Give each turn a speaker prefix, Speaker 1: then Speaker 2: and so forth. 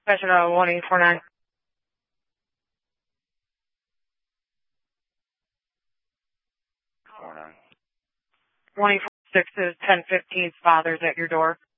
Speaker 1: Dispatcher 1849. 1846 is 1015's father's at your door.